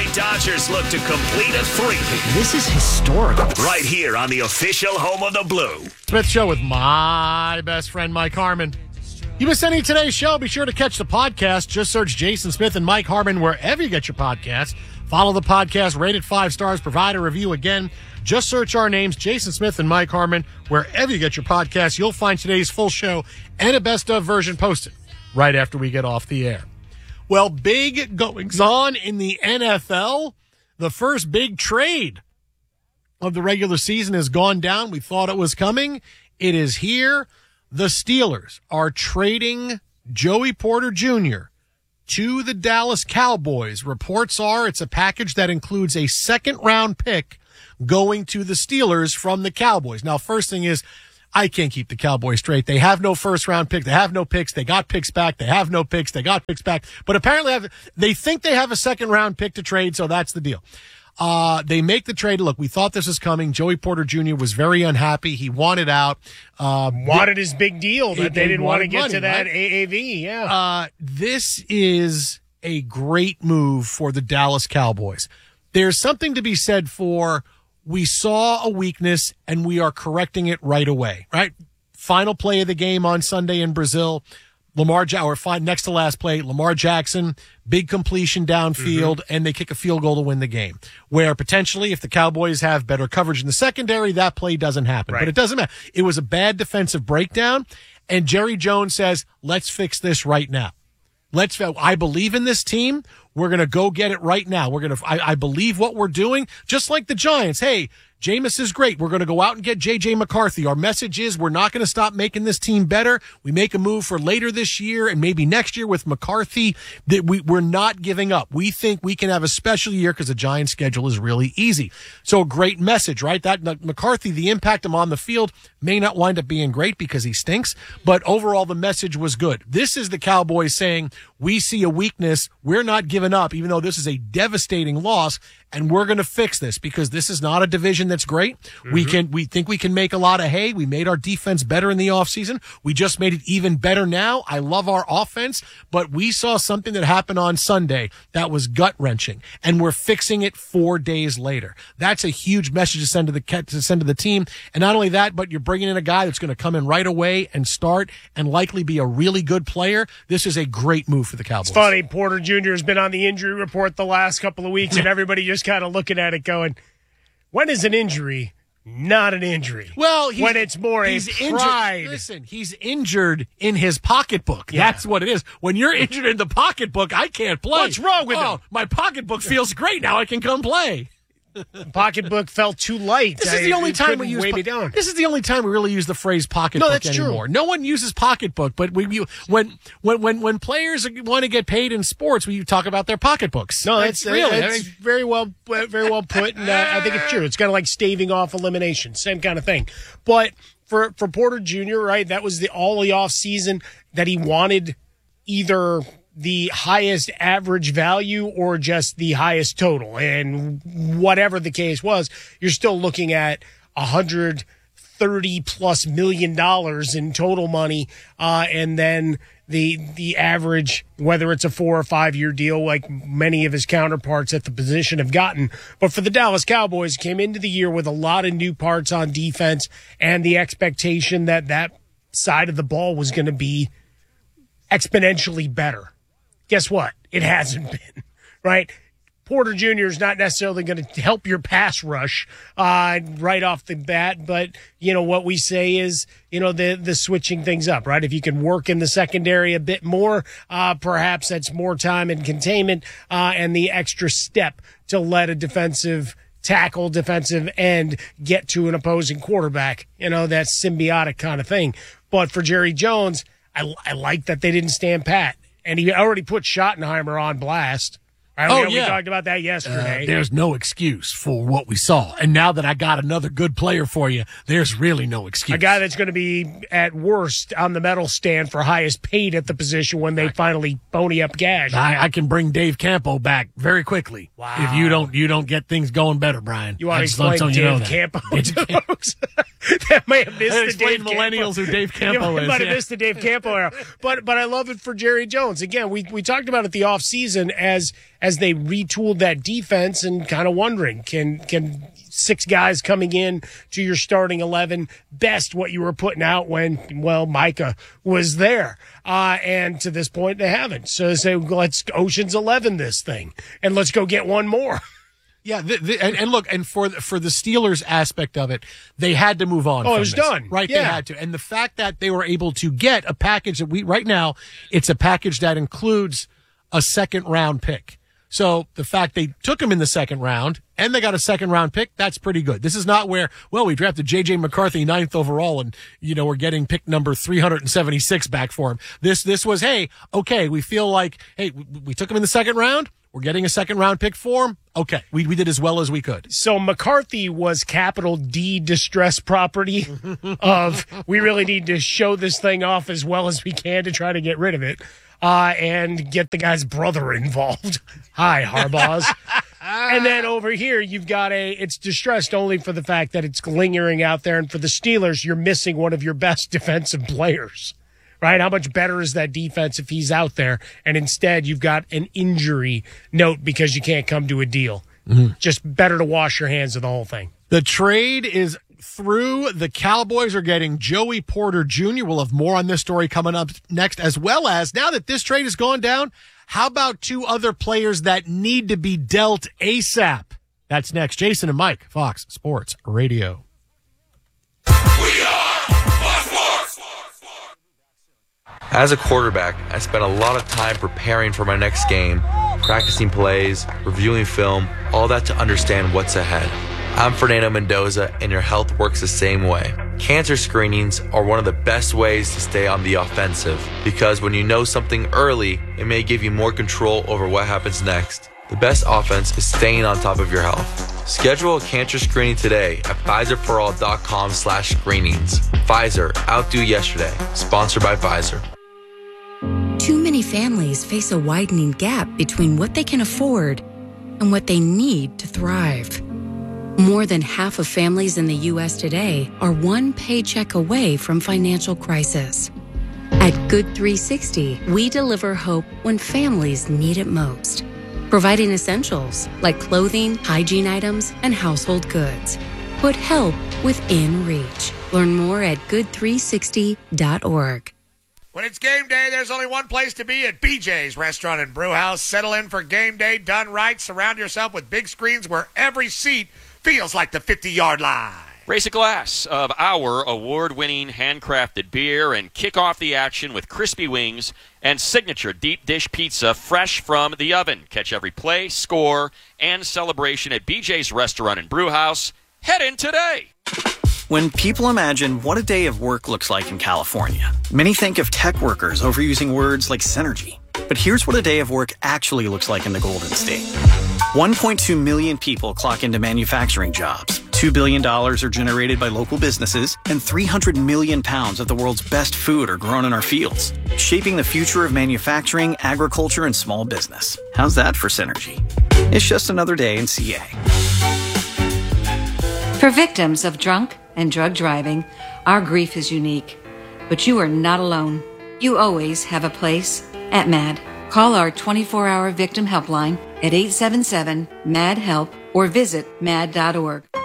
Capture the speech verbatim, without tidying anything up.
Dodgers look to complete a three-peat. This is historical. Right here on the official home of the Blue. Smith Show with my best friend, Mike Harmon. You missed any of today's show, be sure to catch the podcast. Just search Jason Smith and Mike Harmon wherever you get your podcasts. Follow the podcast, rate it five stars, provide a review again. Just search our names, Jason Smith and Mike Harmon, wherever you get your podcasts. You'll find today's full show and a best-of version posted right after we get off the air. Well, big goings-on in the N F L. The first big trade of the regular season has gone down. We thought it was coming. It is here. The Steelers are trading Joey Porter Junior to the Dallas Cowboys. Reports are it's a package that includes a second-round pick going to the Steelers from the Cowboys. Now, first thing is, I can't keep the Cowboys straight. They have no first-round pick. They have no picks. They got picks back. They have no picks. They got picks back. But apparently have, they think they have a second-round pick to trade, so that's the deal. Uh, they make the trade. Look, we thought this was coming. Joey Porter Junior was very unhappy. He wanted out. Um, wanted his big deal that they, they didn't want to get money, to that right? A A V. Yeah. Uh, this is a great move for the Dallas Cowboys. There's something to be said for we saw a weakness and we are correcting it right away, right? Final play of the game on Sunday in Brazil. Lamar, or fine, next to last play, Lamar Jackson, big completion downfield, mm-hmm. and they kick a field goal to win the game. Where potentially, if the Cowboys have better coverage in the secondary, that play doesn't happen. Right. But it doesn't matter. It was a bad defensive breakdown, and Jerry Jones says, let's fix this right now. Let's. I believe in this team. We're going to go get it right now. We're going to. I, I believe what we're doing. Just like the Giants. Hey, Jameis is great. We're going to go out and get J J McCarthy. Our message is we're not going to stop making this team better. We make a move for later this year and maybe next year with McCarthy. That we we're not giving up. We think we can have a special year because the Giants' schedule is really easy. So a great message, right? That McCarthy, the impact of him on the field may not wind up being great because he stinks, but overall the message was good. This is the Cowboys saying we see a weakness. We're not giving up, even though this is a devastating loss, and we're going to fix this because this is not a division that's great. Mm-hmm. We can, we think we can make a lot of hay. We made our defense better in the offseason. We just made it even better now. I love our offense, but we saw something that happened on Sunday that was gut wrenching, and we're fixing it four days later. That's a huge message to send to the to send to the team. And not only that, but you're bringing in a guy that's going to come in right away and start and likely be a really good player. This is a great move for the Cowboys. It's funny. Porter Junior has been on the injury report the last couple of weeks, and everybody just kind of looking at it going, when is an injury not an injury? Well, he's, when it's more he's a pride. Injured. Listen, he's injured in his pocketbook. Yeah. That's what it is. When you're injured in the pocketbook, I can't play. What's wrong with oh, him? My pocketbook feels great now. I can come play. Pocketbook felt too light. This is the only I, time we use. Weigh me down. This is the only time we really use the phrase pocketbook no, that's anymore. True. No one uses pocketbook, but we you, when when when when players want to get paid in sports, we talk about their pocketbooks. No, that's, that's really that's very well very well put, and uh, I think it's true. It's kind of like staving off elimination, same kind of thing. But for for Porter Junior, right? That was the all the off season that he wanted either the highest average value or just the highest total. And whatever the case was, you're still looking at one hundred thirty plus million dollars in total money. Uh, and then the, the average, whether it's a four or five year deal, like many of his counterparts at the position have gotten. But for the Dallas Cowboys, came into the year with a lot of new parts on defense and the expectation that that side of the ball was going to be exponentially better. Guess what? It hasn't been, right? Porter Junior is not necessarily going to help your pass rush uh, right off the bat, but, you know, what we say is, you know, the the switching things up, right? If you can work in the secondary a bit more, uh, perhaps that's more time in containment uh, and the extra step to let a defensive tackle, defensive end get to an opposing quarterback. You know, that symbiotic kind of thing. But for Jerry Jones, I, I like that they didn't stand pat. And he already put Schottenheimer on blast. Right? Oh, we, yeah. We talked about that yesterday. Uh, there's no excuse for what we saw. And now that I got another good player for you, there's really no excuse. A guy that's going to be, at worst, on the medal stand for highest paid at the position when they I, finally pony up cash. I, I can bring Dave Campo back very quickly. Wow. If you don't you don't get things going better, Brian. You want to explain Dave you know Campo to folks? That may have missed the Dave millennials Campo. who Dave Campo you is. might have yeah. missed the Dave Campo era. But, but I love it for Jerry Jones. Again, we, we talked about it the offseason as as they retooled that defense and kind of wondering, can can six guys coming in to your starting eleven best what you were putting out when, well, Micah was there. Uh, and to this point, they haven't. So they say, well, let's Ocean's Eleven this thing, and let's go get one more. Yeah, the, the, and, and look, and for the, for the Steelers aspect of it, they had to move on. Oh, from it was this, done. right? Yeah. They had to, and the fact that they were able to get a package that we right now, it's a package that includes a second round pick. So the fact they took him in the second round and they got a second round pick, that's pretty good. This is not where, well, we drafted J J McCarthy ninth overall and, you know, we're getting pick number three hundred seventy-six back for him. This, this was, hey, okay, we feel like, hey, we, we took him in the second round. We're getting a second round pick for him. Okay. We, we did as well as we could. So McCarthy was capital D distress property of, we really need to show this thing off as well as we can to try to get rid of it. Uh, and get the guy's brother involved. Hi, Harbaugh's. And then over here, you've got a, it's distressed only for the fact that it's lingering out there. And for the Steelers, you're missing one of your best defensive players, right? How much better is that defense if he's out there? And instead, you've got an injury note because you can't come to a deal. Mm-hmm. Just better to wash your hands of the whole thing. The trade is through. The Cowboys are getting Joey Porter Junior We'll have more on this story coming up next, as well as now that this trade has gone down, how about two other players that need to be dealt ASAP? That's next. Jason and Mike, Fox Sports Radio. We are Fox Sports. As a quarterback, I spent a lot of time preparing for my next game, practicing plays, reviewing film, all that to understand what's ahead. I'm Fernando Mendoza, and your health works the same way. Cancer screenings are one of the best ways to stay on the offensive, because when you know something early, it may give you more control over what happens next. The best offense is staying on top of your health. Schedule a cancer screening today at Pfizerforall.com slash screenings. Pfizer, outdo yesterday. Sponsored by Pfizer. Too many families face a widening gap between what they can afford and what they need to thrive. More than half of families in the U S today are one paycheck away from financial crisis. At Good three sixty, we deliver hope when families need it most, providing essentials like clothing, hygiene items, and household goods. Put help within reach. Learn more at good three sixty dot org. When it's game day, there's only one place to be at B J's Restaurant and Brew House. Settle in for game day done right. Surround yourself with big screens where every seat feels like the fifty-yard line. Raise a glass of our award-winning handcrafted beer and kick off the action with crispy wings and signature deep dish pizza fresh from the oven. Catch every play, score, and celebration at B J's Restaurant and Brew House. Head in today. When people imagine what a day of work looks like in California, many think of tech workers overusing words like synergy. But here's what a day of work actually looks like in the Golden State. one point two million people clock into manufacturing jobs. two billion dollars are generated by local businesses, and three hundred million pounds of the world's best food are grown in our fields, shaping the future of manufacturing, agriculture, and small business. How's that for synergy? It's just another day in C A. For victims of drunk and drug driving, our grief is unique. But you are not alone. You always have a place at MAD. Call our twenty-four hour victim helpline at eight seven seven, M A D, HELP or visit mad dot org.